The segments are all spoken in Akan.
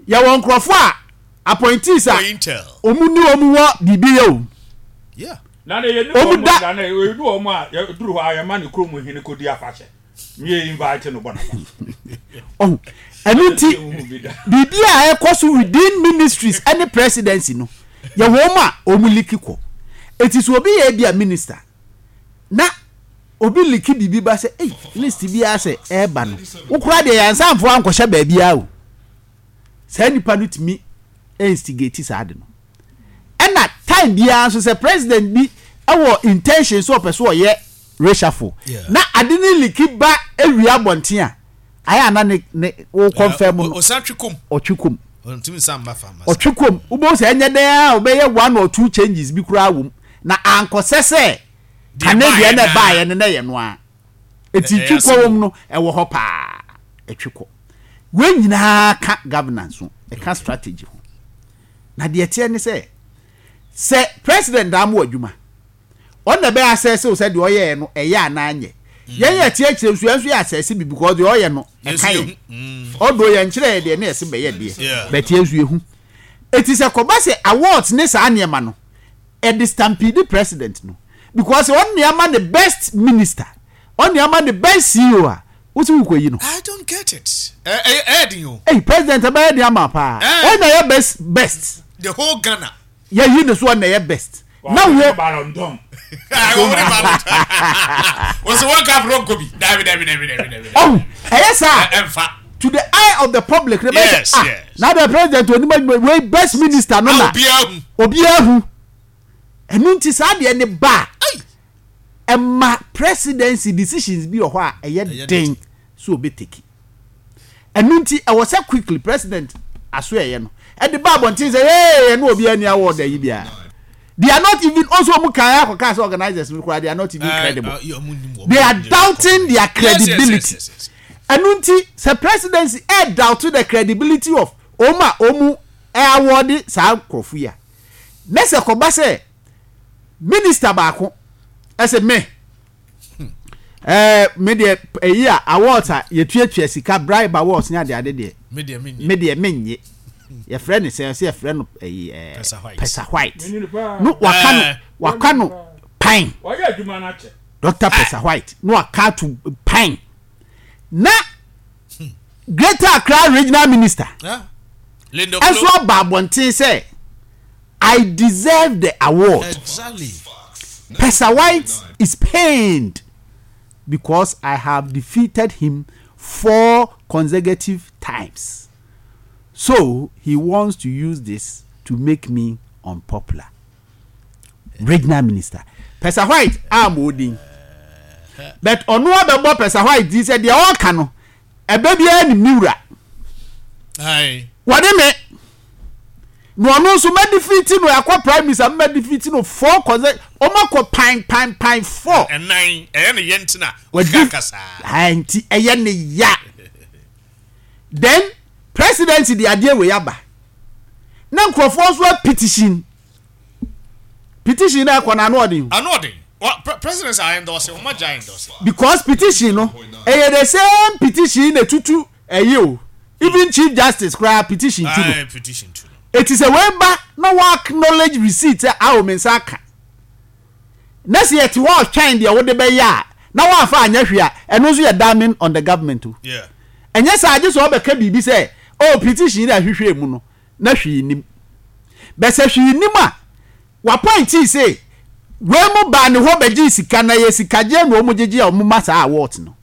ya won krofo a appointees a omu ni omu wo bibiye o yeah na na ye ni na na e du omu a duru ha ya ma ne kromo hini kodi afache me invite no bona oh anunti bibia e koso within ministries any presidency no ya wo ma omu likiko eti so obi ye bia minister na obi liki bibi ba se list bi a se e ba no ukura de ya nsanfo ankɔhye ba bia o sa nipa no timi instigate sa ade no ena time bia so se president bi ewo intention so person ye reshuffle na ade ni liki ba ewi abonten a aya na ne o confirm no otwikom ontimi samba farmers otwikom ubo se enye den a obeye one or two changes bi kura wom na ankosese kanebia na ba ye ne ye no a eti twiko wom no ewo ho pa etwiko we nyina ka governance so e ka strategy ho na de tie ne se president am wadwuma on the be assess o se de oye no eye ananye yen ye tie kire nso enso ye assess bi because de oye no e kan odo ye nkire de na ese be ye de but enso ehu eti se ko ba se awards ne sa anema no e de stampede president no because on niama the best minister on niama the best CEO a what you ko yi no I don't get it president ba de ama pa na your best the whole Ghana ya yi no so na your best now we balondom was one cap ronko bi David oh yes sir to the eye of the public yes now the president we best minister no na obiahu enunti sa de ne ba emma presidency decisions bi ho a eye den so obeteki enunti e was quickly president aso eye no e de ba bontin say hey no obi ani award ayi bia they are not even also mukaya kokas organizers they are not even credible they are doubting their credibility enunti say presidency doubt the credibility of omu award sa krofu ya nese ko ba say minister baako ese me me de eya awards a yetuatua sika bribe awards nya de ade de me de menye ye friend say ye friend Pesa White no wakano pine waya adwuma na che Dr. Pesa White no akatu pine na Greater Accra regional minister Lindo Eso Babontin say I deserve the award. Exactly. Pesa White is pained because I have defeated him 4 consecutive times. So he wants to use this to make me unpopular. Regional minister. Pesa White am odin. But ono abebo Pesa White he said they all can e baby any miura. Aye. What me? No no so me defeat no akwa prime minister me defeat no 4 consecutive omako pine 4 and 9 and yentina wakakasa anti eye ne ya. Then presidency the idea we yaba na nkrofo so petition na kwa na anodin presidents are endorsing o ma ja endorsing because petition no the same petition na tutu o even chief justice cry petition too it is a way back no acknowledge receipt a o mensa ka na se yet wa twan de wo de be ya na wa fa anya hwea eno so ye damning on the government too yeah enye sa age so obeka bibi say oh petition na hwehwe mu no na hwe nim be se hwe nim a wa point say we mu ba ne ho beji sika na ye sika je no mu jeje o mu masa award no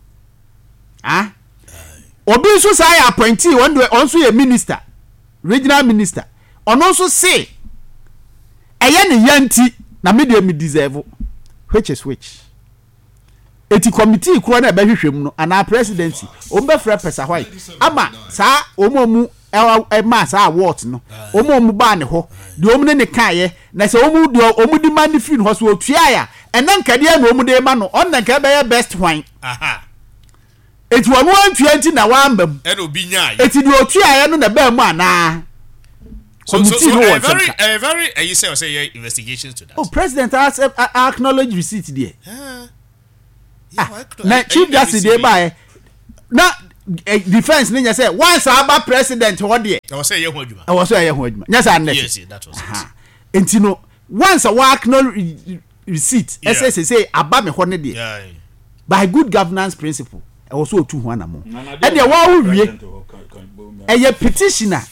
obi so say appointee on so ye minister regional minister ono so say eye ne yanti na me deserve which is which eti committee kuro na be hwehwem no ana presidency o be frɛ Pesa White ama saa omomu ma saa award no omomu ba ne ho de omu ne kaye na se omu di man fi no so otua ya ena nkade na omu de ma no on na nka be best wine eti wonu antua nti na wa ambam ena obi nya eti de otua ya no na ba mu ana so very you say investigations to that. Oh, president has acknowledge receipt there. Na chief justice dey by na defense ni nya say once aba president what there I was say ye ho adwuma I was say ye ho adwuma nya say net yes that was it entino once a work no receipt say aba me ho ne there by good governance principle I was so too ho anamo e there wa wo wie e petitioner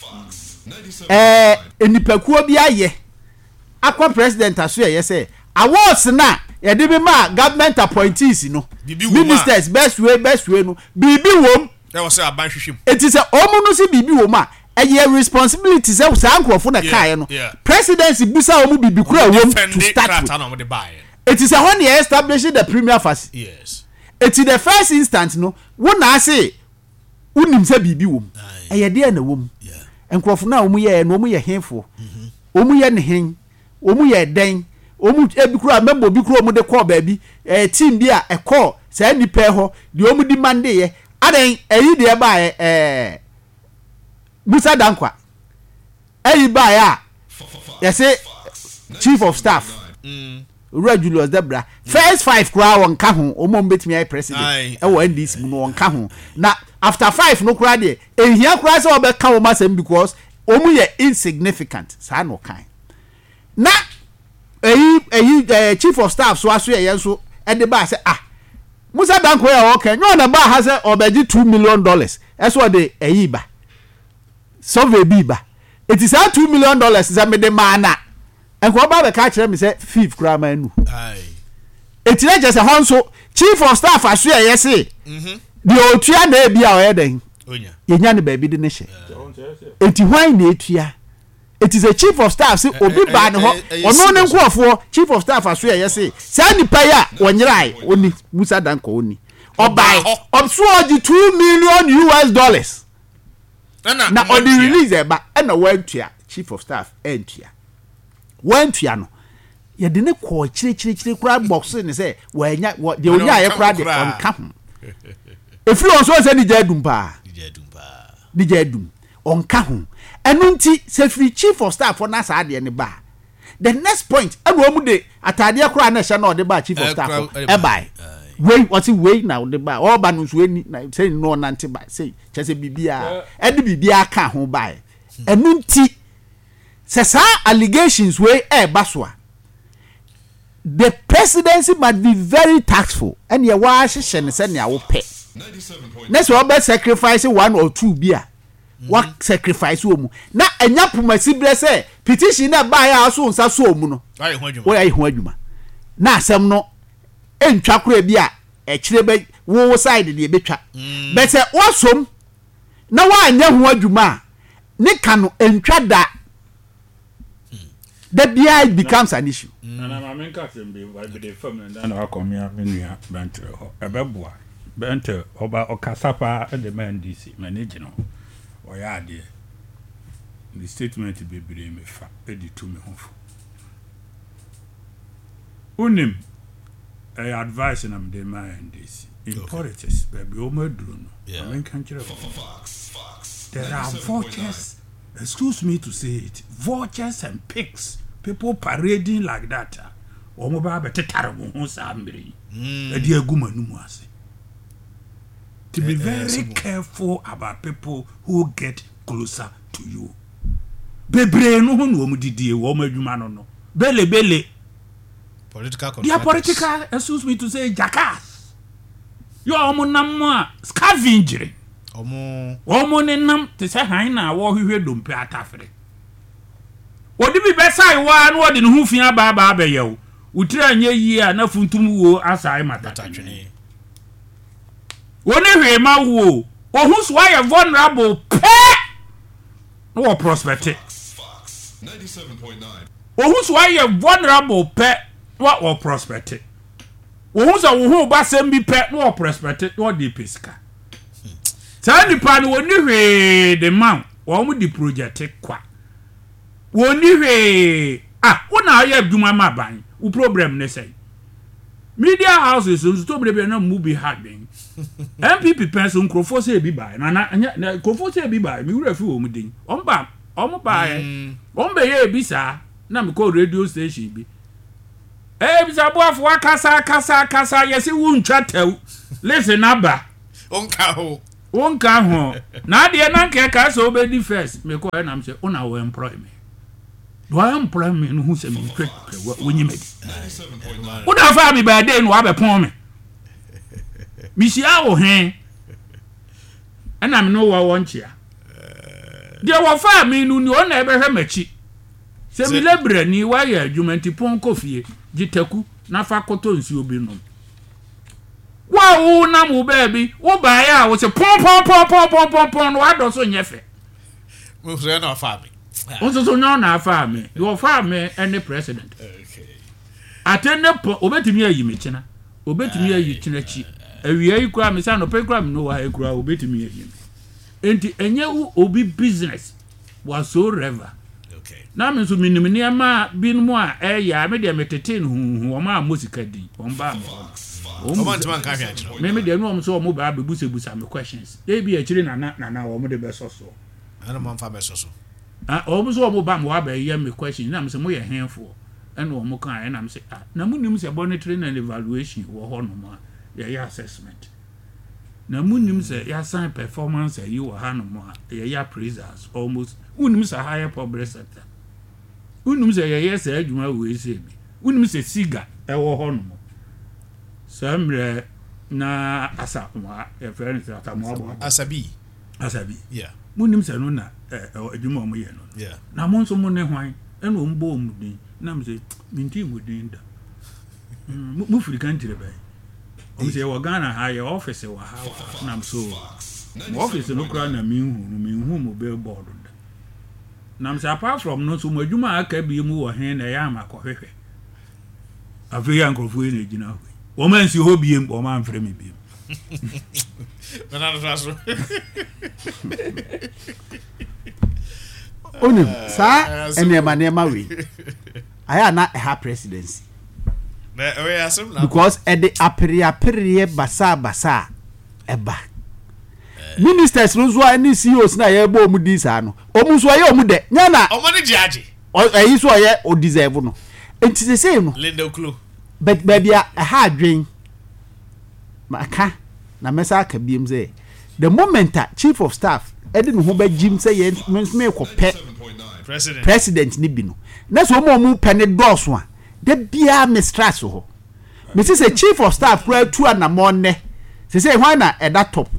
enipakuo bi aye akwa president aso ye say awards na ye de be ma government appointees no ministers best way no bibi wom there was say aban hwehwem it is omu no si bibi wom a eye responsibility say sa ankrofo na kai no presidency busa omu bibi kura wom to start with it is when you establish the premier phase yes it is the first instance no wo na say unim say bibi wom eye de na wom enkrofo na omu ye no omu ye henfo omu ye ne hen omu ye den omu ebikura member bikura omu de call baabi team bi a call say nipa ho de omu di mande ye aden eyi de ba Musa Dankwa eyi ba ya you say chief of staff Julius Debra first 5 kura won ka ho omu betimi ai president e wo NDC mu no won ka ho na after 5 no kura de ehia kura say obeka wo masem because omu ye insignificant sa no kan na chief of staff so aso ye so e de ba say Musa Dankwa ya okay no na ba ha say obeji $2 million eso de ba survey bi ba it is $2 million is a me de mana enko ba be ka kire me say 5 kura manu it is just a honso chief of staff aso ye say the otua na e bi a o ye den onya yenya ne ba bi de ne hye enti hwan na etua it is a chief of staff say obi ba ne ho ono ne nkofo chief of staff aso ye say say nipa ya wonyirai oni Musa Dankwa oni obai obso oji $2 million na odi release e ba na wantua chief of staff entua wantua no ye de ne ko kire kura box ne say wanya de onya ye kura de onka ho efiri on so say ni jadum onka ho enu nti se free chief of staff for na sa de ne ba the next point enu omu de atade kura na hye na ode ba chief of staff e bai wei na ode ba o ba no so eni na say no nante ba say chese bibia e de bibia ka ho bai enu nti se sa allegations wey e ba so the presidency must be very tactful and ye wa hye ne se ne awo pe next we be sacrifice 1 or 2 bia what sacrifice wo mu na anya pomasi bre say petition na ba ya so nsa so mu no ayi ho adwuma na asem no entwa kora bia e kire be wo side de betwa but say wosom na wa anya ho adwuma ne ka no entwa da the BI becomes an issue and I mean ka sem be by the firm and then akomia menua bantre ho ebeboa bente oba okasapa the man DC manage no oya ade the statement be bere me fa editu me ho unim advice na me man DC in politics baby o maduro no I mean kan kire there are vultures, excuse me to say it, vultures and pigs, people parading like that. Omo ba betetare mo ho sambiri e dia guma numu ase. To be very careful about people who get closer to you. Bebre no ho no omu didie wo madwuma no bele political they are political, excuse me to say, jackass. You are omo scavenging. Omo ne nam te se han na wo hwehwe dompe atafre. Odi bi besai wa no odi ne hu fia ba be yew. Utira anya yi a na funtum wo asai matatwene. Woni hwe ma wo, ohun so why vulnerable pe. No prospect. 97.9. Ohun so why vulnerable pe, no prospect. Ohun so wo hu ba sem bi pe, no prospect, no dey pesika. Tani pan woni hwe the man wo mu di project kwa woni hwe wona aye adwuma ma ban wo problem ne say media houses so to brebe na mu bi hard ben MPP person krofo say bi bai na krofo say bi bai mi wura fi wo mu din omba omo bai ombe ye bi sa na me call radio station bi bi sa bo afo kasa yesi wu ntwa taw listen aba onka ho wonka ho na de na nke ka so obedi first me ko na am say una wo employ me do I employ me no hu se me twa wonyi me una fa mi ba dey no wa be pon me mi sia wo hen ana me no wa wonchia de wo fa mi nu ni ona ebe hwe machi se mi lebre ni wa ya adwumanti pon kofie gitaku na fa koto nsi obi no wa wo na mo baby wo ba ya wo se pon wa do so nyefe mo so na fa mi o so na fa mi you fa mi any president okay atene po obetimi ayi me china obetimi ayi china chi awie yi kura me sa no pe kura me no wa kura obetimi ayi enti enye obi business whatsoever okay na me so minim ne ma binmu a ya me de metete hu o ma mosika di on ba me o man man ka hia chiro me de no so mo ba bebusebusa me questions dey bi akiri na o mo de be so ana man fa be so o mo so mo ba mo wa ba ye me questions na me say mo ye henfo and o mo kan na me say na munim say monitoring and evaluation wo ho no ma ya assessment na munim say ya sign performance you wo ha no ma ya appraisals almost unim say higher public sector unim say ya say adwuma we say bi unim say siga e wo ho no samre na asa wa e friend say atamo asabi yeah munim say no na adwuma mo ye no yeah na mo nso mo ne hwan e no mbo mu din na me say minti mu din da mu firi kan tire bai o say wa Ghana ha ye office wa ha na m so office no kra na mi hu mo billboard da na me say apart from no so mo adwuma aka bi mu wo hen na ya ma kohwehwe afiya nkrofo e na gina ho wo man si ho biem wo man frɛ me biem na raso onim sa enema we aya na ha presidency we asem na because e de apere basa eba ministers no so ani CEOs na ye bo mu di sa no omu so ye omu de nya na o mani jiaje ayi so ye o deserve no enti se no Linda Oklo but baby a ha adwen maka na mesa aka biem say the moment chief of staff edi no ho ba jim say ye me ko pe president ni bi no na so mo pe ne doso a de bia mistress ho me say chief of staff kura tu anamon ne say why na e da top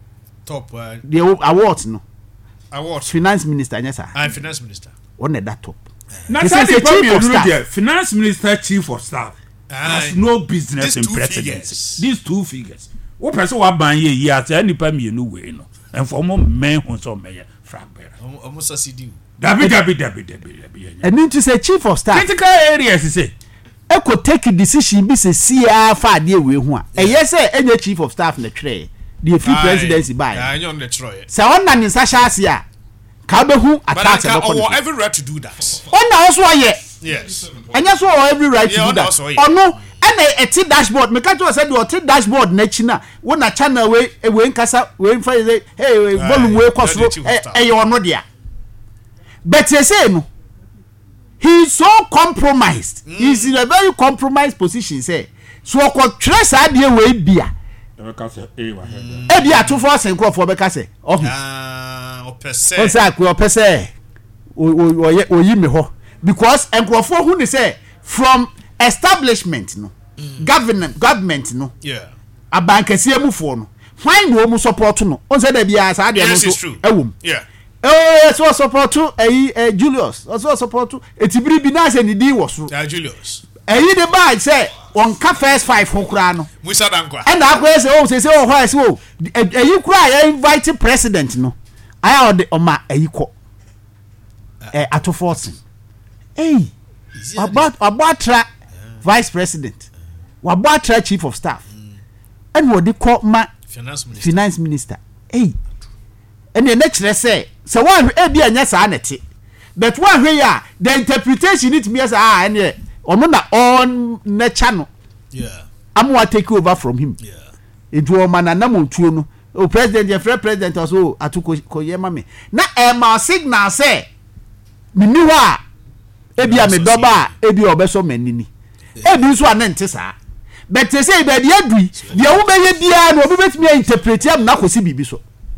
the awards no awards finance minister nyesa finance minister on e da top na say chief of staff finance minister chief of staff has no business in presidency these two figures wo person wa ban ye yi ata nipa mienu we no enfomo men ho so meye fragber almost cd dabi and need to say chief of staff critical areas say e ko take decision bi se sia fa de we ho a e yes enye chief of staff na twere the free presidency by I on the troy say on na nsa chance a ka be hu attack but I every right to do that on na also ye yes anya so every right to do that ono ana eti dashboard me ka to say the dashboard na chi na wo na channel we nkasa we fa say hey volume we kosoro e ono dia but you say no he is so compromised he is in a very compromised position say so ko trace ade we bia e ka say e wa he e bia to for sen crop for be ka say o pese o say ko pese o yi me ho because enkrofo hu ni say from establishment no government no yeah abankase amufo no why no mu support no on say da bia sa ade no so ewum yeah so support Julius also support etibiri bi na say ni di wo so Julius the bag say on ka first 5 ho kura no Musa Dankwa and akwa say oh why so kura ya invite president no aya ode oma ko ato forcing about vice president about chief of staff and what they call ma finance minister and the next say so one e bia nya sa nete but one hwe ya the interpretation it means and ono na on na channel yeah amwa take over from him yeah it wo mana na montuo no o president ye free president also atuko koyema me na e ma signal say mini wa e bia me doba e bia obeso manini e bi so anente sa but say be dia dui dia wo be ye bia no obi betimi interpret am na kosi bibi so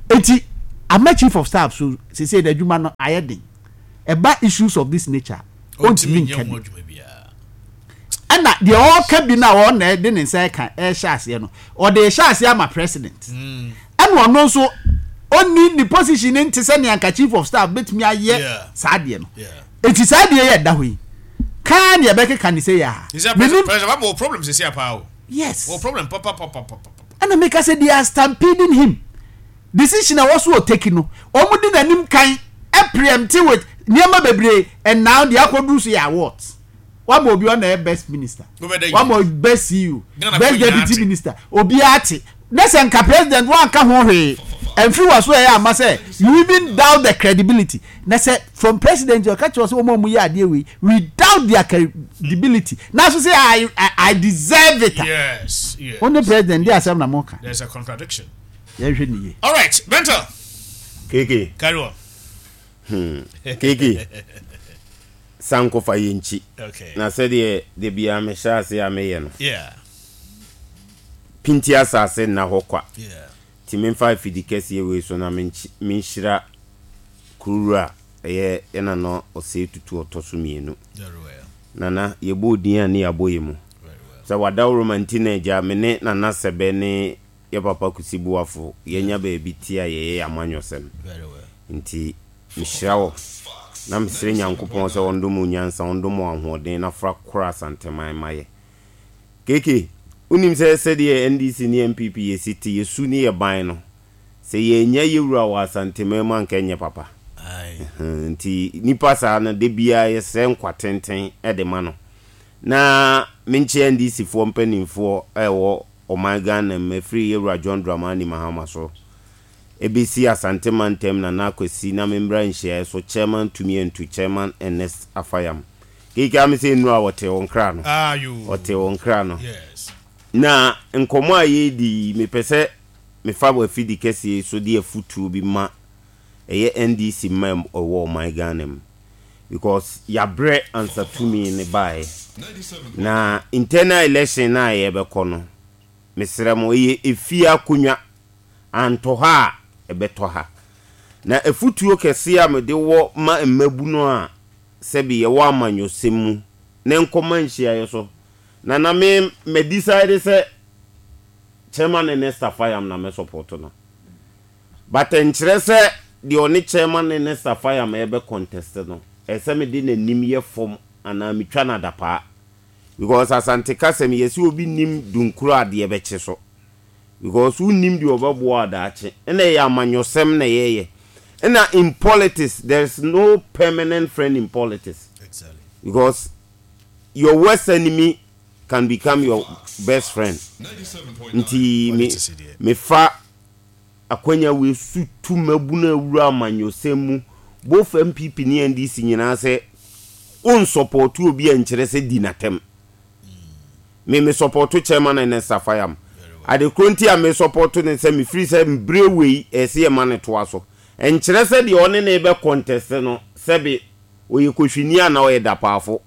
eti ama chief of staff so say the adwuma no ayedin eba issues of this nature ontimi nkan ana the all can be now on na de ne nsa ka sha ase no or the sha ase ama president and ono so oni the position in say ne anka chief of staff betimi aye saade no eti saade ye da hoyi kan ye beke kan say ya president what problems is here pa yes what problem papa and make us say they are stampeding him decision was what taking no omudi nanim kan preempt with niema bebre and now the akodu say awards one more be on the best minister one more best CEO best deputy minister obiati next and president one ka ho hwe and free was where am say you even doubt the credibility na say from president you catch us one more ya dey we doubt their credibility now so say I deserve it. Yes only president dey asem na moka there's a contradiction. All right Bento KK carry on. KK sanko fa yenchi okay na said de bia me sha se ameye no yeah pinti asase na hokwa yeah ti men 5 fidikesi we so na men shira kurura eye na no ose tutu otoso mienu very well nana yebo odin ani aboyemu very well so wada romantina eja me ne nana sebe ne ye papa kusibuafo yenya ba ebitia ye amanyosem very well nti mishrawo na msire nyankopon se wondomu nyansa wondomu ahoden na fra kora santeman maye keke unim se de NDC ni MPP ye city yesu ni ye ban no se ye nya yewura wa santeman man kenye papa nti nipa sa na de bia ye se nkwatenten de ma no na menche NDC fo mpanimfo ewo Omagana me free yewura John Dramani Mahama so ebisi asante mantem na nakwesi na membra nhia so chairman to me and to chairman Ernest Afayam kike am say nu awote wonkra no you wote wonkra no yes na nkomo aye di me pese me fa bo afidi kesi so di afutu bi ma eye NDC mem owo my ganem because ya bre answer to me in buy na internal election na ye be kono mesremo ye efia kunwa antoha ebetoha na efutuo kese a me de wo ma emabu no a sebi ye wa amanyosemu ne nkomanhia ye so na me decide say chairman Ernest Afayam na me support no but enchire say the only chairman Ernest Afayam ebe contest no ese me di nanim ye form ana mitwa na dapa because asante kasem yesi obi nim dunkuro ade ebeche so because who nim the obabo adache ena ya amanyosem na yeye ena in politics there's no permanent friend in politics exactly because your worst enemy can become your best friend nti me fa akwanya we sutu mabuna wura amanyosem both MPP ni NDC nyina se on support obi enkyere se dinatem me support chairman Ernest Afayam ade kronti a me support ne se me free se brewe ese man to aso enkyere se de one na ebe contest no sebe oyekohwini ana oyeda paafo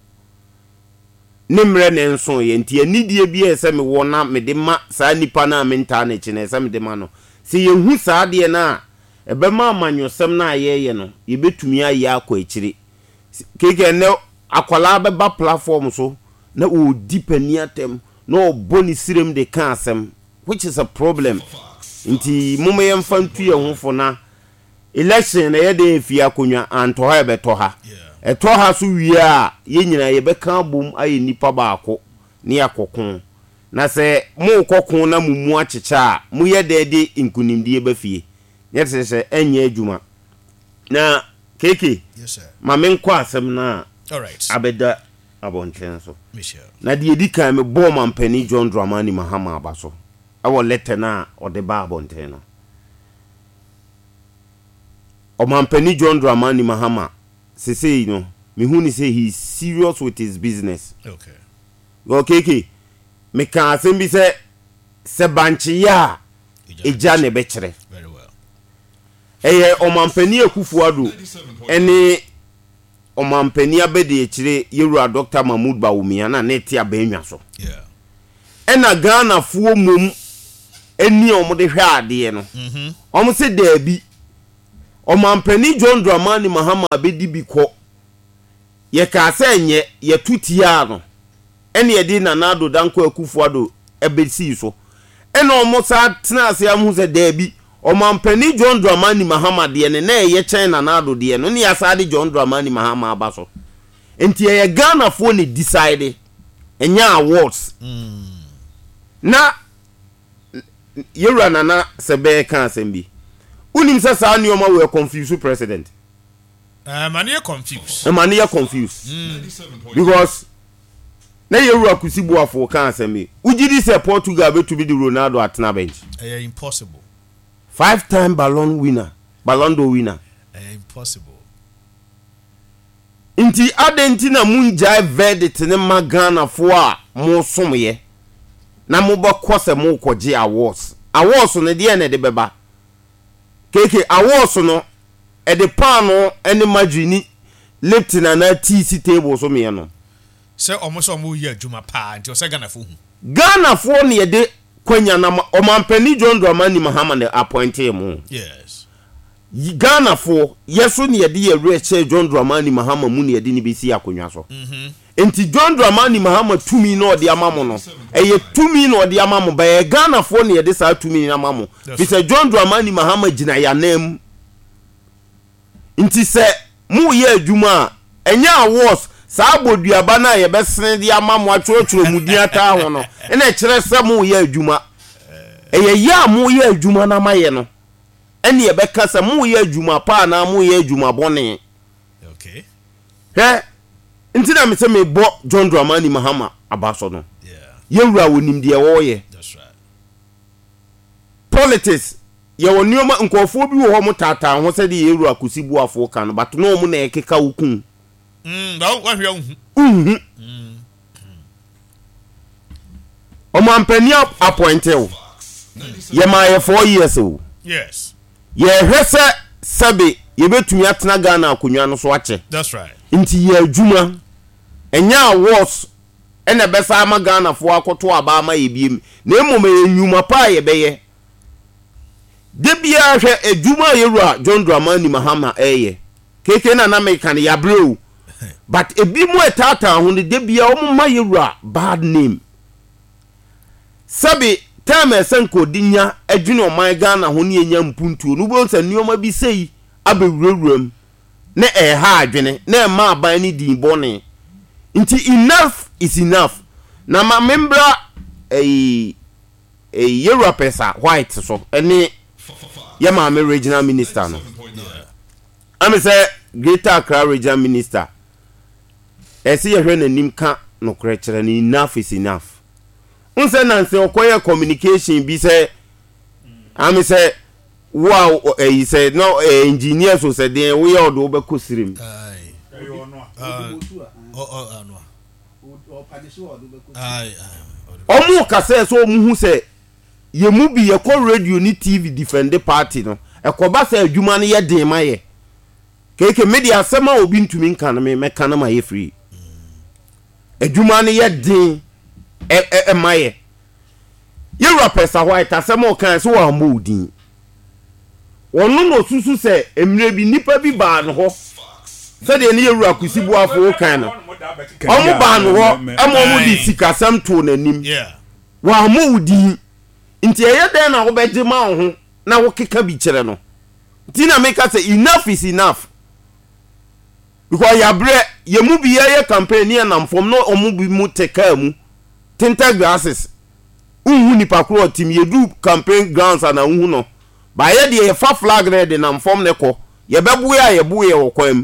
nimre ne nso ye nti anidie bi ese me wona me de ma saa nipa na me nta na chi na ese me de ma no se yehu saa de na ebe ma amanyosem na ayeye no ye betumi aye akọ ekire keke ne akwala beba platform so na o dipani atem no boni sirem de kan asem which is a problem nti mume yemfa ntu ye ho fo na election na ye de afia konwa anto ha beto ha eto ha so wie a ye nyina ye beka bom aye nipa baako ne akokon na se mu kokon na mumu achecha mu ye de nkunimdie ba fie yetse se enye adwuma na keke yes sir ma menkọ asem na all right abeda abonchen so Michelle na de edikan me bom ampani John Dramani Mahama abaso awo letter na ode ba abonten no o mampani John Dramani Mahama say no me hu ni say he is serious with his business okay me kan asem bi se banchi ya eja ne be kire very well eye o mampani Akufuado ene o mampani abede ekire yewura Dr. Mahmoud Bawumia na neti abenwa so yeah ena Ghana fuo mum eni omo de hwe ade no omo se da bi omampani John Dramani Mahama abedi bi kɔ ye ka se enye ye tutia no ene ye di Nanado Danko Akufo-Addo ebesi so ene omo sa tena ase amu se da bi omampani John Dramani Mahama de ne na ye chen Nanado de no ne ya sa de John Dramani Mahama aba so enti ye Ghana fo ne decide enya awards na yewura nana sebe kan asembi unim se sa nioma we confuse president mani confused because na yewura kusibuafo kan asembi ugidi se Portugal be to be the Ronaldo atna bench impossible 5-time Ballon d'Or winner impossible inti adentina munjai verdict ne magana fo a mo somye na mo ba kwose mo koje awards ne de na de beba keke awards no e de pano ene magini lipton na TC table so me no se omo ye adwuma pa nti o se Ghana fo ne de kwanya na omampani John Dramani Mahama ne appointed mo yes Ghana fo yeso ne de ye reche John Dramani Mahama mu ne de ni besi akonwa so enti John Dramani Mahama tumi no de amamo no eye tumi no de amamo ba ye Ghana fo ne de sa tumi na amamo bisa John Dramani Mahama gina ya nam enti se mu ye adwuma enya awards sa aboduaba na ye besene de amamo atwotworo mudin ata ho no ena kire se mu ye adwuma eye ya mu ye adwuma na maye no ene ye beka se mu ye adwuma pa na mu ye adwuma bone okay nti na me se me bo John Dramani Mahama abaso no yewura wonim de wo ye that's right politics ye wonioma nkofo bi wo ho motata ho se de yewura kusibuafo kan but no mu na ekeka wukun ba wa hwe omampani appointed ye ma ye 4 years o yes ye hwese sabe ye betumi atena Ghana akonwa no so ache that's right nti ye adwuma enya awards ene besa ama Ghana fo akoto aba ama ye biem na emom enyuma pa ye beye de bia hwe adwuma yewura John Dramani Mahama keke na make ya bro but ebi mu etata ho de bia o ma yewura bad name sabi time senko dinya adwene o man Ghana ho ne enya mpuntuo no bo nsa nioma bi sei abewurawuram na ha adwene na ma aban ni din bone nti enough is enough na ma membra Yewura Pesa White so ene ye ma me regional minister no am say Greater Accra regional minister ese ye hwe nanim ka no krekere ni enough is enough unse nanse okoye communication bi say am say wow he said no engineers so said we all do be kosirim omu ka say so omu hu say ye mu bi ye ko radio ni TV defend the party no e ko ba say adwuma no ye den ma ye keke media asema obi ntumi nka na me ka na ma ye free adwuma no ye den ma ye Yewura Pesa White asema o kan so wa mo din wonu no susu se emre bi nipa bi ba no ho se de ne Yewura kusibuafo kan no omo ba no ho amo di sikasam to nanim wa mo udi nti eye den na wo beje ma ho na wo keka bi kire no nti na make say enough is enough because ya bre ye mu bi ye campaign na namfom no omo bi mu teka mu tinta glasses unhu nipa kro team ye do campaign grounds na unhu no ba ye de ye fa flag na de namfom ne ko ye bebu ya ye bu ye wokwam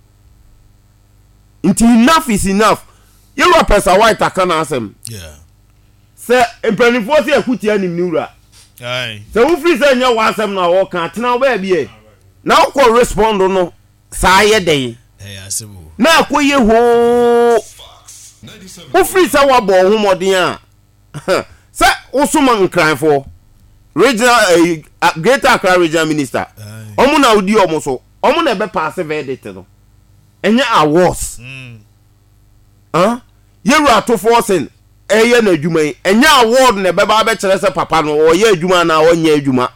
nti enough is enough Yewura Pesa White akana asem se empanifo se akuti anim ni wura se wo free se nya wa asem na wo kan tena wo ba bie na wo ko respond no sa ye den asemu na akoye ho wo free se wa bo ho modin a se wo suma nkranfo regional Greater Accra regional minister omo na odi omo so omo na be pass verdict no enya awards Yewura to forcing eye na adwuma yi enya award na beba be kire se papa no oye adwuma na onye adwuma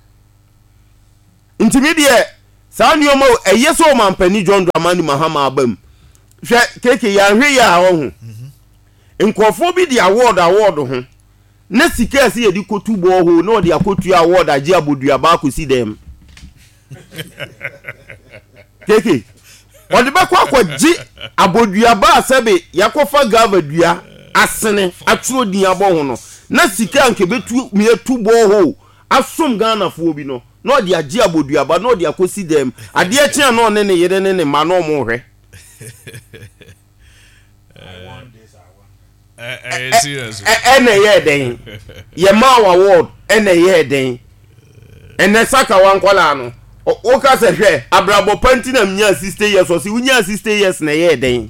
intimidie saa nioma eye so mampani John Dramani Mahama abam hwe keke ya hwe ya ho nkofo bi di award ho na sika ase yedi kotu bo ho na odi akotu award agi abodua ba akosi dem keke odi be kwaji abodua ba asebe yakofa gava dua asene aturo din abo ho no na sika nke betu mietu bo ho asom Ghana fo bi no na odi agi abodua ba na odi akosi dem ade a chia no ne yede ne ma no mo hwe serious ene ye den ye ma award ene ye den ene saka wankola no o ka se hwe abrabo panti na mnya 60 years o si unya 60 years na ye den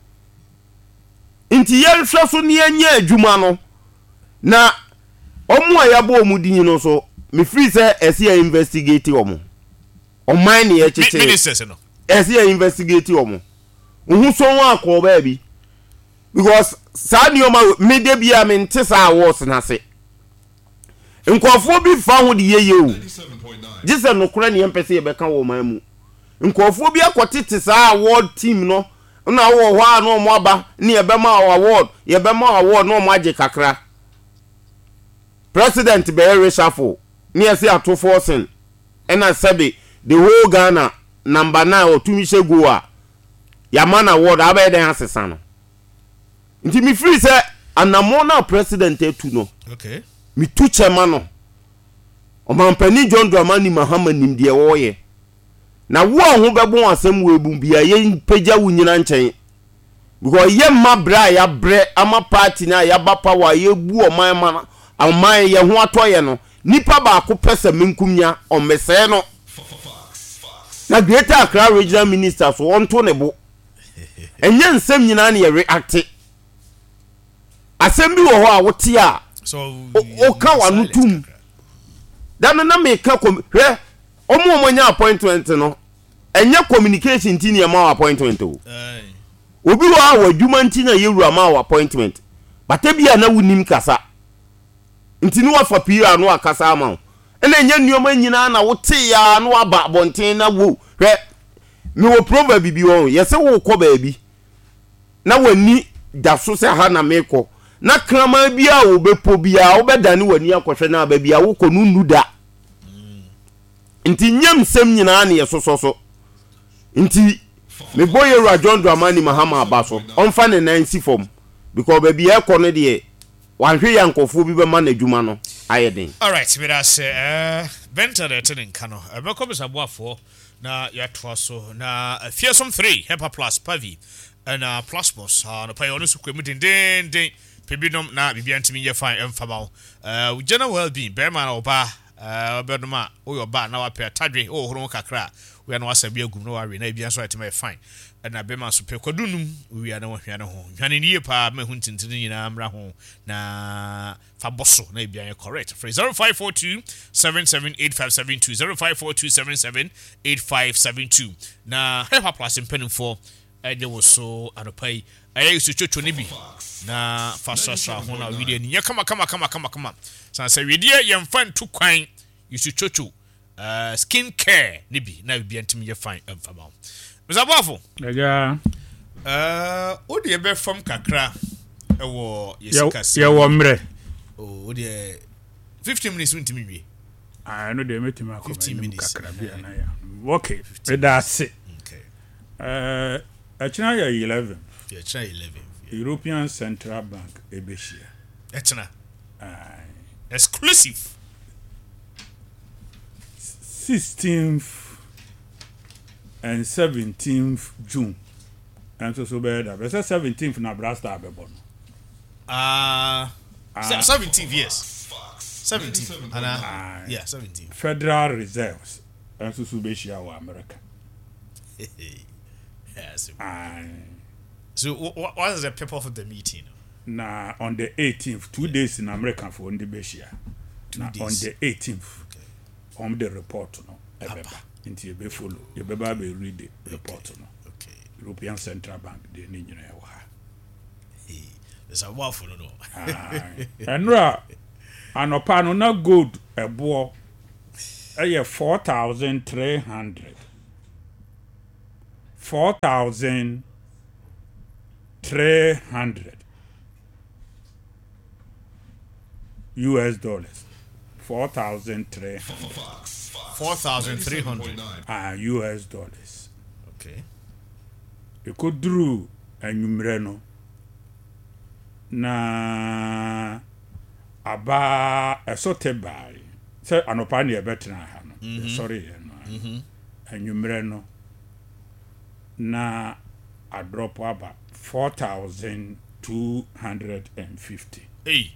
nti ye hwe so ne anya adwuma no na omo ayabo omudin no so me free say ese ya investigate omo oman ne ye cheche ministers no ese ya investigate omo uhu so won akoba bi because sanioma media bia me ntesa awards na se nkofo bi fa ho de yeye o jise no kura ne empese ye beka wo man mu nkofo bi akotete sa award team no na wo ho a no mo aba ne ye be ma award ye be ma award no mo age kakra president be reshuffle ne ye se ato forcing ena sebe the whole Ghana number 9 otumi shegu a yamana award abeden asesa no nti mi free say anamona president etu no okay mi tu chema no o mampani John Dramani Mahama nim de wo ye na wo ho bebo asem wo ebu bia ye pagya wo nyina nchen because ye ma bra ya bre ama party na ya ba power ye bu o man ma aman ye ho atoye no nipa ba ko pese menkumnya o mese no na Greater Accra Regional Minister so on to ne bo enye nsem nyina na ye react asem bi wo ho a wote a so o ka wanu tum dan na me ka hwe omo nya appointment no enye communication tin ye ma appointment o obi wo a wadwuma ntin na yewura ma appointment bata bia na wunim kasa ntini wa fa pira no akasa ama ena enye nneoma nyina na wote ya no aba bonten na wo hwe me wo proverb bi wo yese wo kɔ baabi na wani da so se ha na meko na krama bia wo bepo bia wo bedane wani akohwe na ba bia wo kɔ nunu da nti nyam sem nyina na yesososo nti me boye John Dramani Mahama abaso onfa ne nansi fom because ba bia kɔ no de wanhwe yankofo bi be ma na dwuma no ayeden. All right, we are Benta the Tenin Kano. Become a boafo na yatwaso na fearsome 3 Hepa Plus Pavi and Plus Boss on a pioneer equipment den Pibinum na Bibiantimi ye fine and Famau. General well being Bearman or Bar Berdoma or your bar now appear Tadri or Kakra. We are no as a beer gum no arena, be answered to my fine. And I be my super codunum, we are no one home. Yanin ye pa me hunting to the Amra home na Faboso, maybe I correct. For 0542 778572 0542 778572. Na Hepa Plus in Penning 4, and there was so at a pay. I used to church nibi na Fasasa Hona video. Ya come. So I say, we dear young fan too kind, you should church skin care nibi na be antimi ye fine famau. Mr. Bafo. Yeah. O de be from kakra e wo yesikasi. Ya wo mre. O de 15 minutes ntimi wi. I know they met him 15 minutes. Kakra bi na ya. Okay. That's it. Okay. Achina ya 11. Yeah, try 11. Yeah. European Central Bank ebeshia. Achina. Exclusive. 16th and 17th June. And so bad. But 17th na Brasta Abebon. 17th, yes. 17th. Yeah, 17th. Federal Reserves. And so Subeshia or America. Yes. So what is the purpose of the meeting? Na on the 18th, 2 days in America for on the Beshia. 2 days. On the 18th. On the report no into you be follow you be read the report no. Okay. European Central Bank they need you know. It's a waffle, no. Enra anopa no na gold ebo eye 4,300 US dollars 4,300 US dollars. Okay. Ekodru anwumre no na aba esote bai se anopa ne ebetena ha no sorry no anwumre no na a drop aba 4,250 Hey.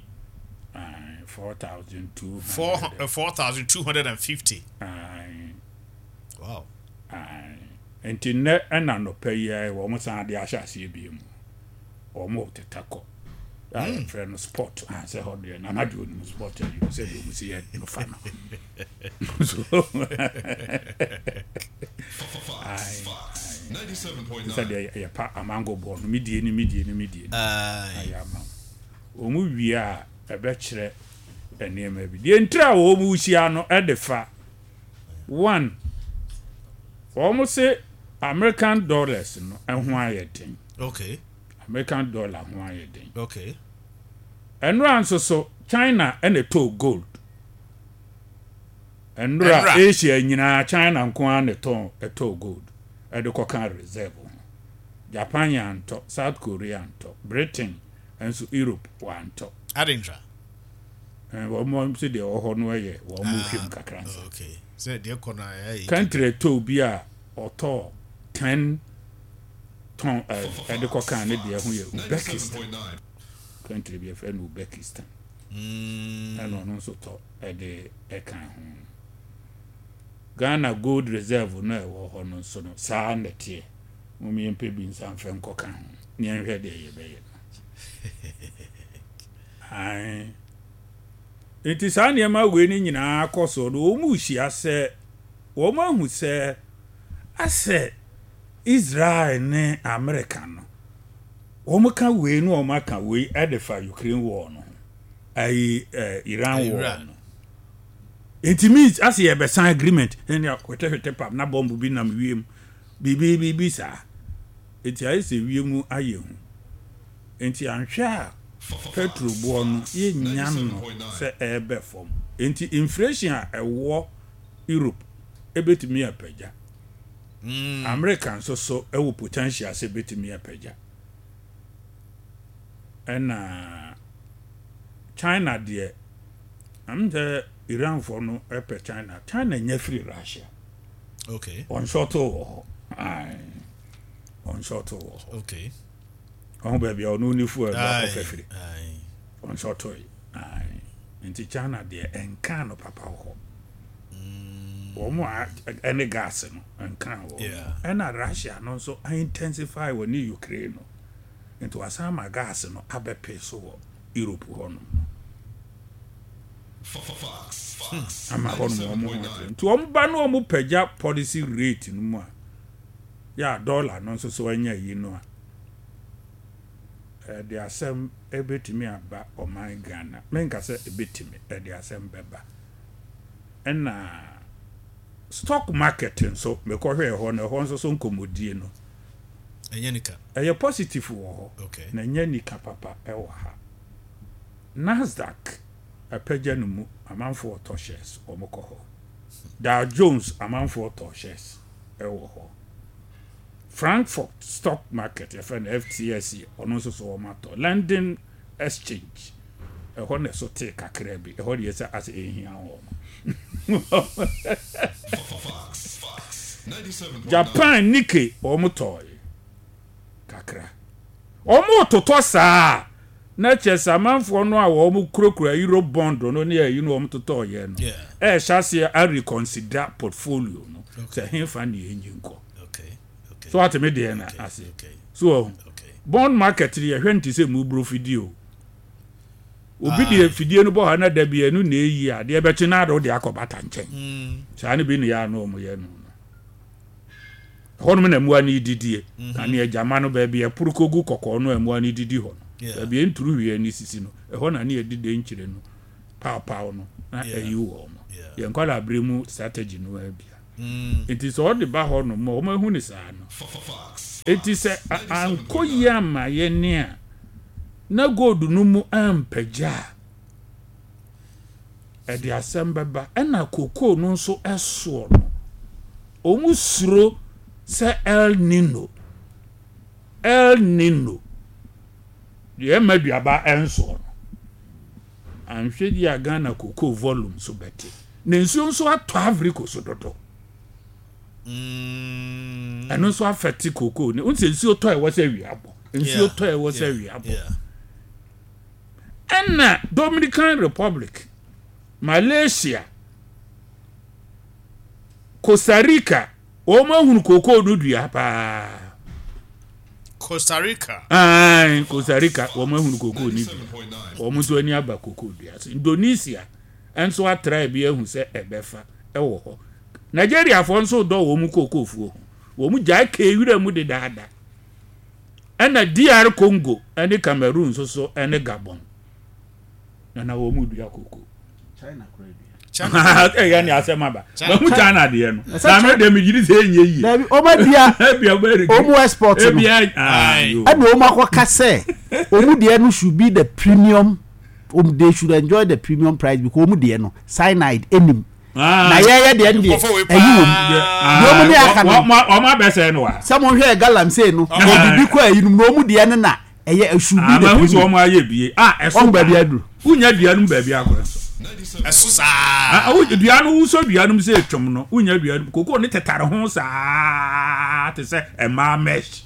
4,250 Wow. Enti ne ena no pay wo mo san de ahyase bi mu o mo tetako friend sport say how dey na na do no sport you say do see here no fan so 97.9 say ya pa amango ball no medie ni ayama o mu wi a ebe kire enema bi de ntra o mu hia no e de fa 1 almost say American dollars no ehun ayedin. Okay. American dollar ehun ayedin. Okay. Enra so China and to gold. Enra Asia nyina China nko an to gold. E de kokan reserve. Japan yanto, South Korea yanto, Britain and so Europe wanto. Adintra. Wo mo se de ho no ye wo mo hwem kakra. Okay. Say de kona country to be a auto 10 ton de kokan ne de ho ye Uzbekistan. Country be friend Uzbekistan. And no so to de kan ho. Ghana gold reserve no e wo ho no so no sa na tie. Mo mi empe bi nsan fe nkokan ho. Ni enhwe de ye be ye. Ai it is an yama we ni nyina akoso no o mu hia se wo ma hu se ase Israel ne America no wo mu ka we no o ma ka we edefa Ukraine war no ai Iran war no it means as ye be sign agreement any kwete pap na bomb bi nam wiem bi sa it is se wiem aye hu enti anhwa petrol bon ye nyano se ebe fom enti inflation a ewo Europe ebetimi apaja American so ewo potential se betimi apaja ena China de am the Iran for no epe China nya free Russia. Okay. On short Okay. On baby o no ni fu e ba ko free. On short nti China de enka no papa ho. Wo mo any gas no enka ho. And Russia no so intensify when Ukraine no. Into asama gas no abepe so Europe ho no. Ama hono mo to omba no mo pagya policy rate no mu a ya dollar no so anya yi no a the asem ebetimi aba o man Ghana menka se ebetimi the asem beba na stock market so me ko hwe ho no ho so nkomodie no enyanika eye positive wo ho okay na enyanika papa e wo ha Nasdaq apagya no mu amanfo auto shares omoko ho Dow Jones amanfo auto shares ewo ho Frankfurt stock market FTSE ono so omato London exchange ho na so te kakra bi ho de yesa as ehia ho Japan Nikkei omoto kakra omoto saa na chesa manfo no a wo mu krokura euro bond no ne ya no wo toto ye no chase a reconsider portfolio no say hin fa ne enjinko okay so at me dey na ase so bond market ye hwenti se mu bro video obi de fidie no bo ha na da bia no na eyi a de bechi na do de akobata nchen sa ne bi ne ya no mo ye no hono me na mu ani didie na ne agama no ba bia purukogu kokko no amu ani didi ho Abi enturu wie ni sisi no. Eho na ne edi de nkyire no. Pow no. Na ayi wo mo. Ye nkwala abremu strategy no abia. It is all the ba ho no mo hu ni saa no. It is ankoya ma ye ne a na gold no mu ampagya. Edi asembaba na koko no nso eso no. Omu suro se El Nino. Ye maduaba enso no. Anhwe di aga na koko volume so beti. Na nsuo nso ato Africa so dodo. Eno so afeti koko ne unse nsuo to e wo se wiabo. Nsuo to e wo se wiabo. Enna Dominican Republic, Malaysia, Costa Rica, oma hunu koko no dua pa. Costa Rica. Costa Rica, oma hunu koko ni. Omo so ani aba koko dua. Indonesia, enso a tribe ehun se ebefa ewo ho. Nigeria fo nso do wo mu koko fuo. Wo mu ja ka ewira mu de daada. Ena DR Congo, ene Cameroon so ene Gabon. Na wo mu dua koko. China credit. Yani asema ba. Ba mu China de no. Na me de mi gidi se enye yi. Dabi o ma dia. O mu export no. And o ma kwaka se. O mu de no should be the premium. They should enjoy the premium price because o mu de no cyanide enim. Na ye de ndi. Eyi wo. Yo mu ne aka no. O ma be se no wa. Someone hwe galam say no. O bibi kwa yinum no mu de no na. Eye should be the premium. O ma aye bie. Eso ba bia duru. Unya dua no ba bia akora so. Esusa. Dua no wo so dua no se etwom no. Unya dua koko ne tetare ho sa te se ema mesh.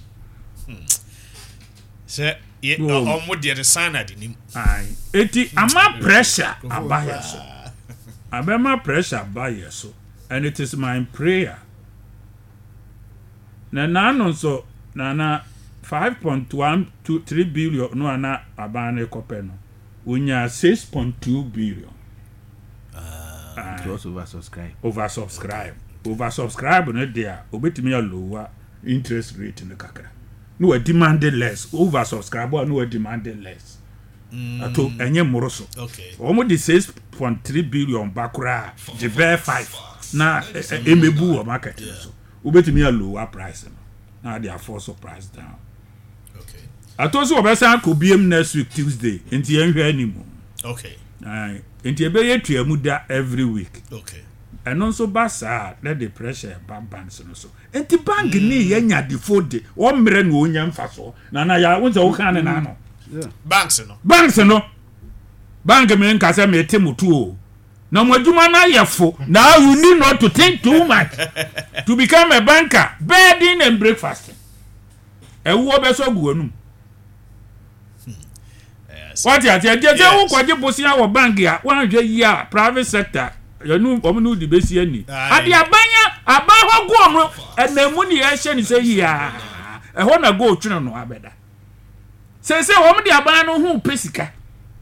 Se ye omo de the cyanide nim. Eti ama pressure abaya so. Abema pressure abaya so. And it is my prayer. Na no so na 5.1 to 3 billion no ana abane kope no. Unya 6.2 billion. Oversubscribe no there. Obetimi a lower interest rate no kakra. No we demand less. Oversubscribe no we demand less. Ato enye moroso. Okay. Omo di 6.3 billion bakura. The bear 5. Na emebu o market so. Obetimi a lower price no. Now they are force price down. Okay. Ato so obesa ko biem next week Tuesday. Enti enhwe animu. Okay. Enti ebe ye tuamu da every week. Okay. And also basa let the pressure banks no so. Enti bank ni ye nya default o mre no onya mfaso. Na ya wonse wo kan na no. Banks no. Bank me nka se me temutu o. Na mwaduma na yefo. Now you need not to think too much to become a banker. Bedding and breakfast. Ewo be so gu anum. What ya je wo kwaje bosia wo bank ya wan hwe yi a private sector yanu omunu di besi ani ade abanya abaho go no enamu ni ya hye ni se yi a eho na go twene no abeda se wo de abanya no hu pesika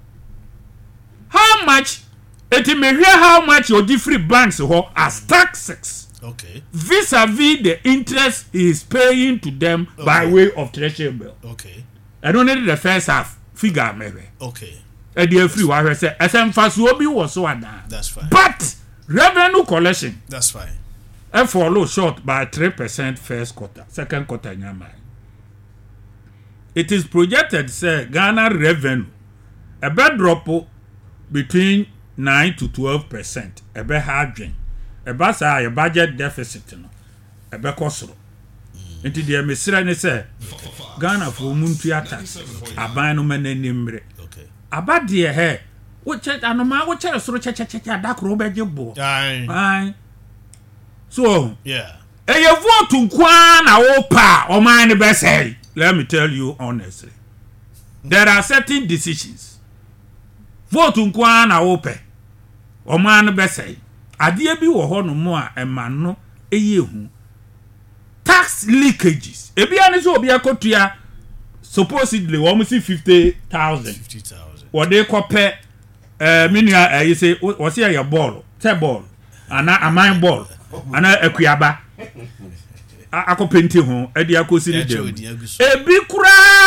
how much it may hear how much your different banks ho as taxes. Okay. Vis-a-vis the interest he is paying to them by way of treasury bill. Okay. I don't need the first half figure maybe. Okay. The free wa say SM fast will be was so ada. That's fine. But revenue collection. That's fine. And follow short by 3% first quarter, second quarter nyama. It is projected say Ghana revenue a bed drop between 9 to 12%. A bed hard a basa a budget deficit no. A bed costro. Into the mesra ne say Ghana for muntu tax abano menenimbre. Okay. Abadie he wo che anoma wo che soro che adakro beje bo. Aye. So, yeah. E ye vote nkwa na wo pa o man be say. Let me tell you honestly. There are certain decisions. Vote nkwa na wo pe. O man be say. Ade bi wo ho no mo a ema no eyehu. Tax leakages. Ebi ani so obi akotua supposedly almost 50,000. 50,000. What they copy minua you say was here your ball, ball. Ana amine ball. Ana akuaba. Akopenti ho e dia kosi ni dem. Ebi kura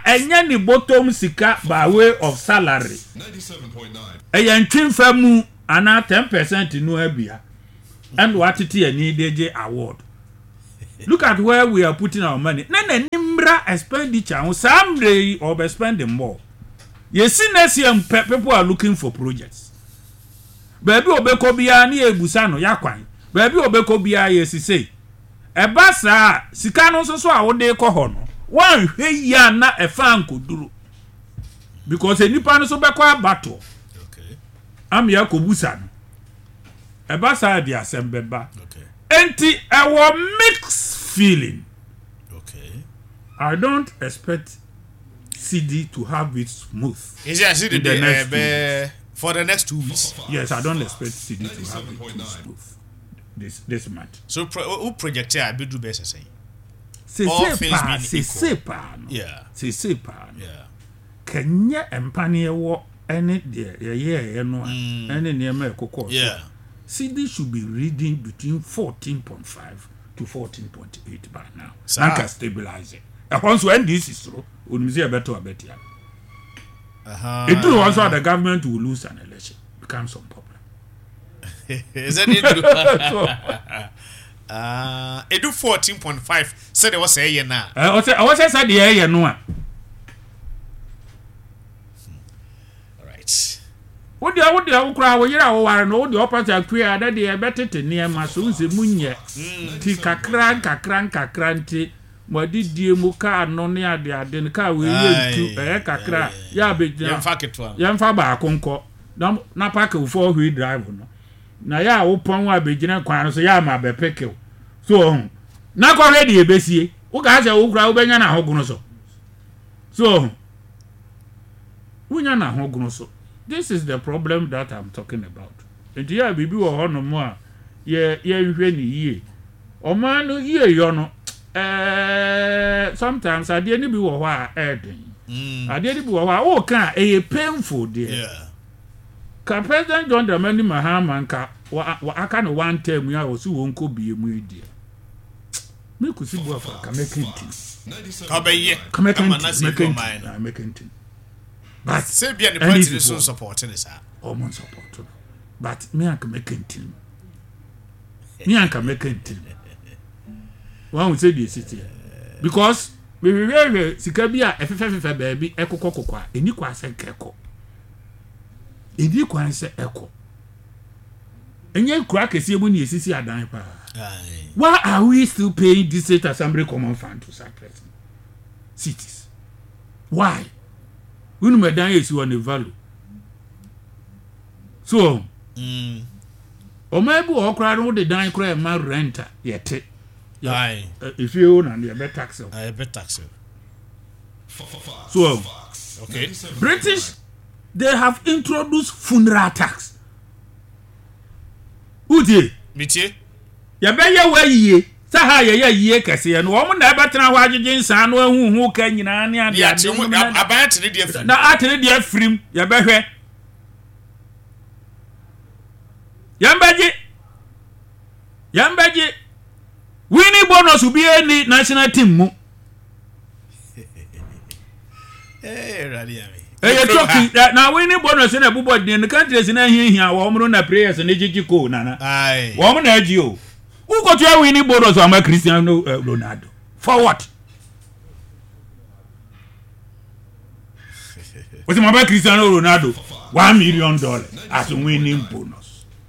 enya ni bottom sika by way of salary 97.9 ntwin famu ana 10% no abia and what it any DJ award. Look at where we are putting our money. Na nimra expenditure someday or be spending more. You see next year people are looking for projects. Baby obeko bia na ebusa no yakwan. Baby obeko bia yesi say. Eba sa sika no so a wo de kɔ hɔ no. Wan hwe ya na efa nkoduru. Because enipa no so beko battle. Okay. Am ya kobusa no. Eba sa dia sembeba. Okay. Enti our mixed feeling. Okay. I don't expect CD to have it smooth. Is it CD for the next 2 weeks? Yes, I don't expect CD to have it too smooth this month. So who project here be do best say? C'est pas. Yeah. C'est pas. Yeah. Kenya empane wo ene de ye no ene ne ma ekokɔ. Yeah. CD should be reading between 14.5 to 14.8 by now. And can stabilize it. And once when this is true, we'll see a better. It do also the government will lose an election. Becomes some problem. Is that it? It do 14.5. Said it was a year now. I was said the year no. All right. What the okra wo yira wo ware no wo the opata kwia da de betete ne ma so nse munye ti kakra nti modidie mu ka no ne ade ne ka we yentu kakra ya begina ya mfa ba akonko na park four wheel drive no na ya wo pon wa begina kwan no so ya ma be pekew so na ko ready ebesie wo ka se wo kra wo benya na hoguno so wunya na hoguno so. This is the problem that I'm talking about. And yeah, bibi wo hono mo a ye hwe ni yie. O man no yie yo no sometimes ade ni bi wo ho a eden. Ade ni bi wo ho a o kan e painful there. Yeah. Ka President John Dramani Mahama nka wa aka no one term ya o si won ko bie mu edi. Me ku si bu afa ka mekinti. Ka be ye. Ka mekinti. But say be the party so supporting this almost support. But me anka mekinti. Me anka mekinti. One would say the city because we really sika bia efefefe baby ekokokokwa eni kwa se keko. Edi kwa se eko. Enye kura kesi emu ni esisi adan pa. Why are we still paying this state assembly common fund to Cyprus cities? Why? We no medan esi on the value. So, o maybe o kura no de dan kura ma renter yete. Aye. If you own and you bet tax. I bet tax. So, okay. British, they have introduced funeral tax. Udi. Mitie. Ya be ye wa yie. Sa ha ye kese no. Wo na betena ho agege nsan no ahuhu ka nyina ne ade ade. Abayat ne dia frim. Na atene dia frim. Ya be hwe. Yambaji. Winning bonus will be any national team mu. Talking now winning bonus in a bubble in the countries in here, woman na prayers and Ejiko nana. Aye. Woman Ejio. Who got your winning bonus on my Cristiano Ronaldo? For what? What's my Cristiano Ronaldo? $1 million as a winning bonus.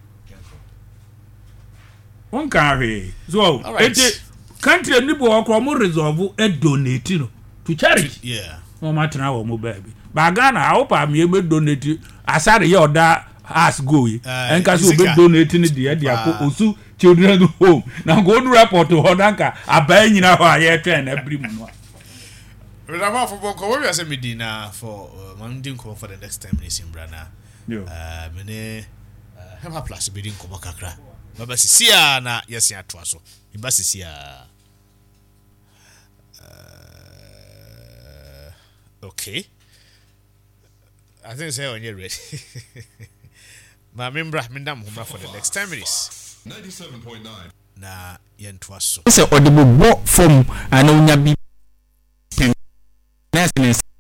One carry. So, right. Country people are resolve a donate to charity. Yeah. No matter how my baby. Bagana, I hope I'm able to donate. I said, your dad has go. And because you be donating the idea of children home. Now go to report to Hodanka. I buy you now. I hear 10 every month. Remember for Boko, we are sending dinner for Monday for the next 10 minutes in Brana. Mene have plus bidding Kobakakra. Baba sisia na yes ya twaso iba sisia okay I think say on you ready ma membra mindam humra for the next 10 minutes 97.9 na yen twaso say odibo bo form ana unya bi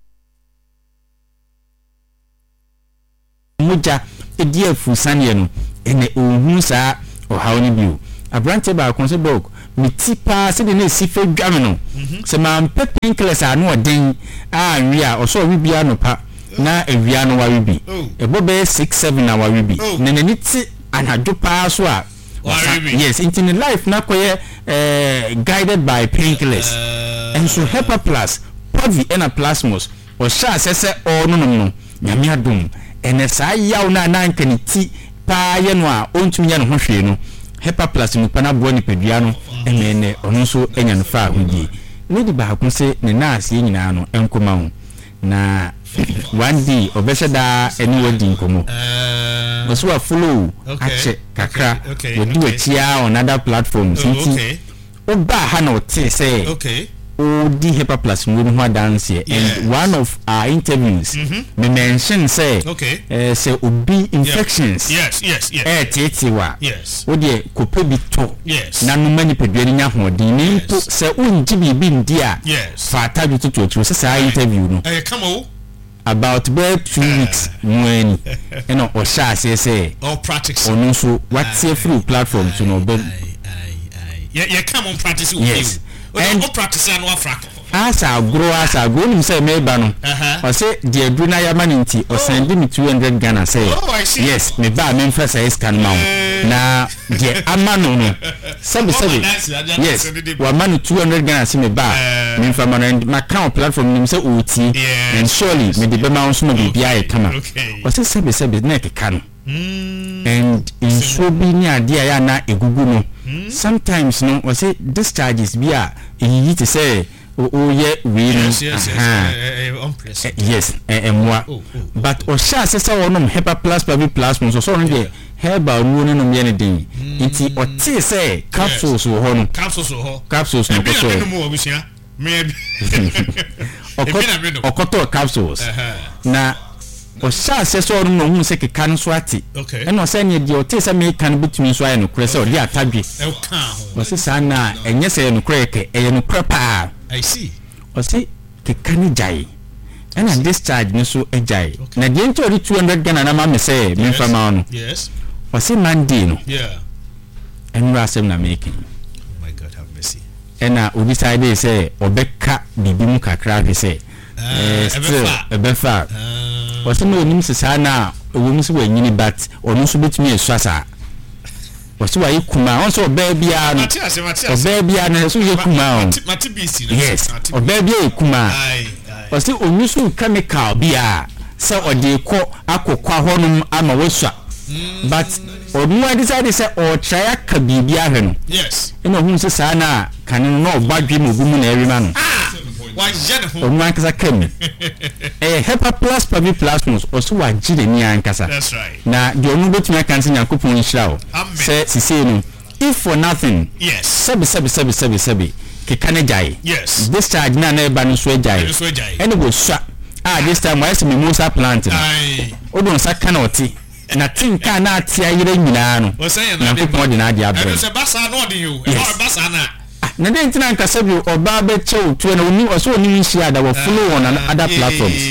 mogya edi afusane no ene ohun saa ohaw ni bio abrante ba konse dog meti pa se de na si fe dwame no se ma painkillers anu odin anwi a oso wi bia no pa na ewia no wa wi bi ebo be 6-7 na wa wi bi na nani ti anadwo pa so a yes in life na koye guided by painkillers and so Hepa Plus Pavi and a Plasmos or sha sese or no nyame adom ene saa yaw na nankani ti pa ye no a ontumi ya no hwehwe no Hepa Plus ni pana bo ni pedua no ene ono so enya no fa hodi ne di ba ko se ne na ase nyina no enkoma ho na one day obeshada eni wodi nkomo so a follow ache kakra we do it here on other platforms oba ha na ote say di Hepa Plus we no dance here and one of our interviews me mention say say obi infections tetiwa wo de kope bi to na no mani pedua ni nya hodin ni mpo say unji bibi ndia fa tadu to say interview no come on about 2 weeks when you know or sha say all practice on so what's a free platform to know but yeah come on practice with you and all practice and what frack asa grow nim say me ba no o say the aduna ya maninti o send me 200 Ghana say yes me ba me mfa say scan ma na the amano no sabi yes wa manu 200 Ghana say me ba me mfa ma and my account platform nim say oti and surely me the be ma so no bibia e kama o say sabi na keka no and in so bi ni ade ya na egugu no sometimes no o say discharges bia e to say yeah we yes moi but o sha se wonom Hepa Plus Pavi Plasmos so no dey herbal no no me anything nti o ti say capsules wo ho no capsules no ko so okoto capsules na o sha se so no hu se keka no so ati e no se ne di o ti se me kan bitumi so aye no kure se o di atadwe o se sa na enye se no kure ke e no kure pa I see. O say kekani jai. And discharge no so ejai. Na die nti ori 200 Ghana na ma me say me fa ma no. Yes. O say Monday no. Yeah. And we asem na making. Oh my God, have mercy. And o decide say obeka bibi mu kakra fe say. Still ebefa. O say no nim sesa na o nim se wanyini but ono so betumi esuasa. What's why you come on so baby and baby and so you come on yes or baby kuma what's the unusu chemical bia so or de ko akokwa honum ama wosua but or no decide say or try ka bibia he no yes ina hu se sa na kan no badwe mo gumu na erima no why jene ho ankasa kemi Hepa Plus Pavi Plasmos also wa jide ni ankasa that's right na de onu betumi aka nse Yakopon nhyira o say sisi no if for nothing yes sabi kekane jai yes discharge na eba no so jai ene go swa this time why some mimosa plant o don saka na oti na tinka na atia yire nyina no Yakopon de na ade abre se basa no de you e basa na na den tina nkasa bi oba be chew to na oni oso oni nhyia da wo follow on other platforms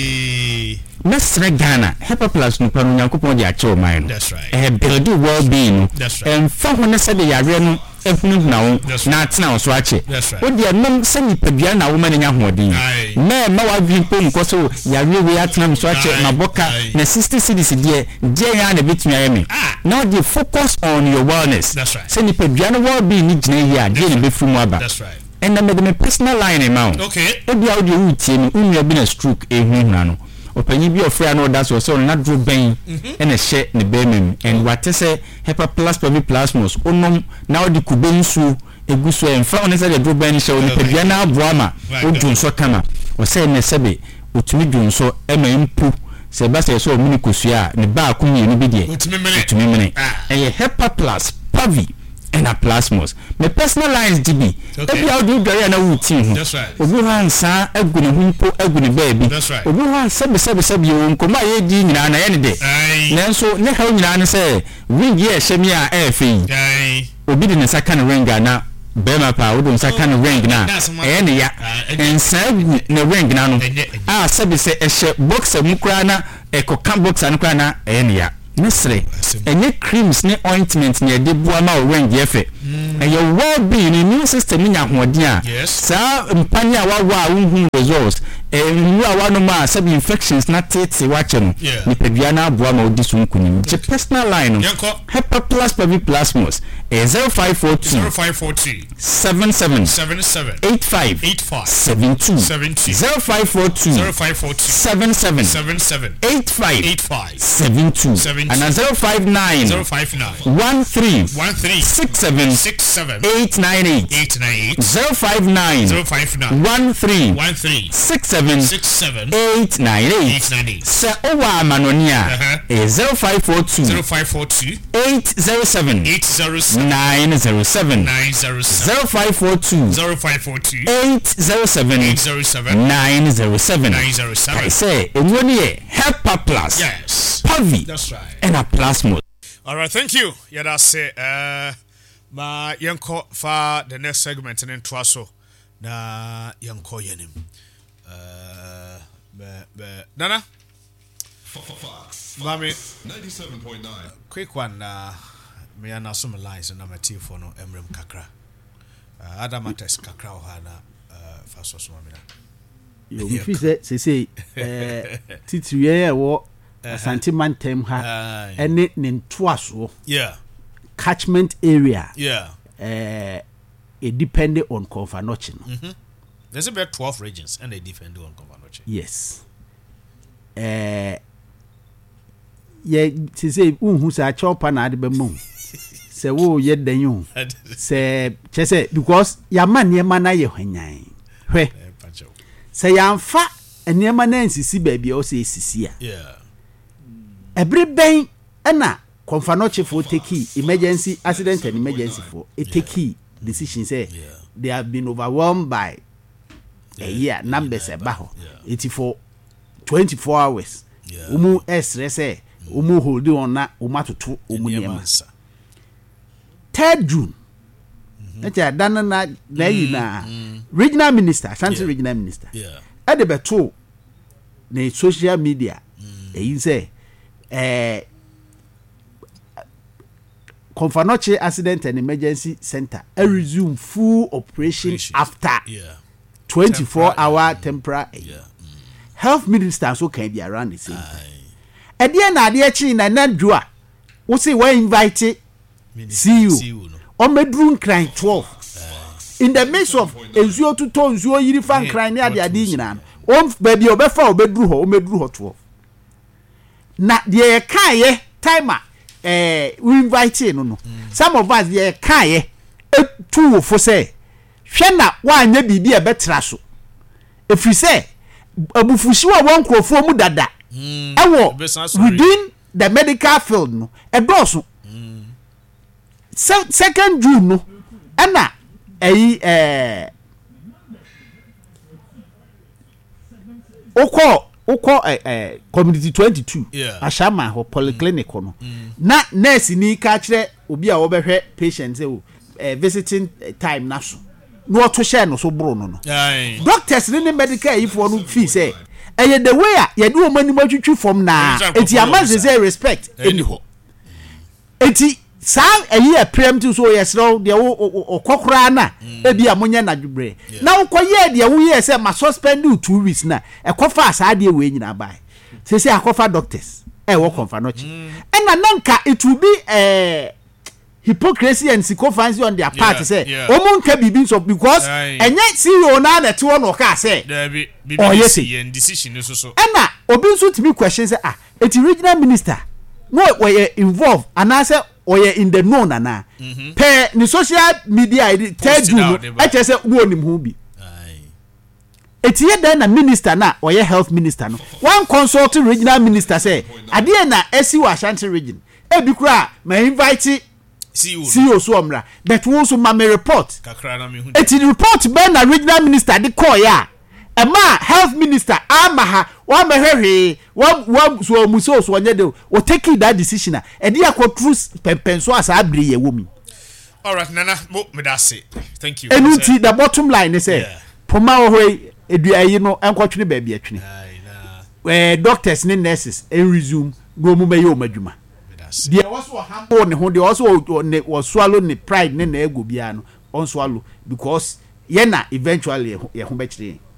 Mestre Ghana Hepa Plus no panu Yakopon de ache o man no that's right build well being that's right fa ho ne se de yare no efunu na wo na atena wo so ache wo de nam se ni padua na wo ma nya hoodin ma wa bi pom ko so yare we atena me so ache na boka na 60 cedis de ya na betumi ayemi now the focus on your wellness that's right se ni padua no well being ni gina here de ni befumu aba that's right and na me personal line amount okay e bia wo de wutie ni unu bi na stroke ehunhuna no opanyi bi ofre na oda so na dro ben ene hye ne bemem and what say Hepa Plus Pavi Plasmos onom na odi kubensu eguso emfa one say the dro ben hye oni padua na aboama odunso kama o say ne sebe otumi dunso emempu se ba se so omuni kosua ne ba akunye no bi de otumi mene Hepa Plus Pavi and a Plasmos my personal lines DB every how do gari na wuti hu obi hansa agune humpo agune baby obi hansa be o nkoma ye di nyina na ye ne de nanso ne ha nyina ne say ring ye hyemi a efe obi de ne saka ne ring na bema pa wo do saka ne ring na ne ya ensa ne ring na no a sebe se ehye boxer mu kra na ekoka boxer no kra na ne ya Misre any creams ne ointment ne de bua ma range efe and your well-being immune system nya hoden a sa mpanya wa unhu results you are one ma some infections na tete wache no ni pedua na bua ma odi sun kunim je personal line Hepa Plus Pavi Plasmos 0542 77 85 72 0542 77 85 72 and 059 13 67 898 059 13 67 898 Sir Owa Manonia 0542 807 907 0542 807 907 I say Enwoni Hepa Plus Pavi that's right and a plasma. All right, thank you. Yeah, that's it. Ma yanko for the next segment and then twaso na yanko yenim. Nana Mami 97.9 quick one me ana some lines na mati for no emrem kakra other matters kakra ohana faso so mami na you fit say titiriye wo Asante Mantem ha ene ne ntoaso catchment area it depended on Confanoche no there's about 12 regions and they depend on Confanoche yes ye say unhu sa chopa na ade bemum se wo ye danyu se chese because ya maniema na ye hwanyan hwe se yamfa eniema na nsisi baabi o se esisi a every ben na Confanoche for take emergency accident and emergency for take decision say they have been overwhelmed by a year numbers about 84 24 hours umu stress umu hold on na umatoto umu 3rd June nacha dana na regional minister Ashanti regional minister at the beto the social media say Confanoche Accident and Emergency Center resume full operation after 24-hour temporary. Health minister also can be around the same time. At the end of the year, na Nadua, we say we invite see you on bedroom crying 12. In the midst of Ezio to tone, Zio Yirifan crying near the Adinian, baby obefa bedroom 12. Na the kaye timer we invite no some of us the kaye two for say hwe na wa anya bibi e betra so if you say abufushi wa won krofo mu dada ewo within the medical field no e doso 2nd June no na Oko community 22 ashama ho polyclinic no na nurse ni ka kire obi a wo behwe patient say visiting time na so no to share no so bro no doctors ni medical if one fee say the way ya do mani matwitwi from na enti amaze say respect anyhow enti sa a preemptive so yes no de okokora na ebi amonye na dwubre na ukoye de wo ye say ma suspend 2 weeks na ekofa asa de we nyina bai say akofa doctors wo Confanoche na nanka it will be hypocrisy and sycophancy on their part say omonka bibi so because enye CEO na na te no ka say oh yes decision so na obi so to be question say it regional minister no we involved and I say oye in the known na per ni social media 3rd June I say wo nim ho bi etiye dan na minister na oye health minister no one consulting regional minister say ade na esi wa Ashanti region e bi kura ma invite CEO so omra but wo so ma me report kakra na me hu eti report ben na regional minister de call ya ema health minister amaha wa mehwe wa so muso so onye de o take that decision e dey akotru pempenso asa abre ye wo mi. All right nana mo me da say thank you enuti the bottom line is say poma ohwe eduayi no enkotwene ba bia twene doctors ne nurses resume go mu be yo madwuma There also humble ne ho, there also was swallow ne pride ne na ego bia no on swallow because yena eventually ye ho be kire.